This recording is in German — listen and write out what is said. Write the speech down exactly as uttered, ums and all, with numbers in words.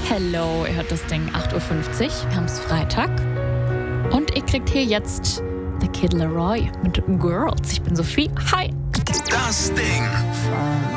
Hello, ihr hört das Ding acht Uhr fünfzig. Wir haben es Freitag. Und ihr kriegt hier jetzt The Kid Laroi mit Girls. Ich bin Sophie. Hi. Das Ding.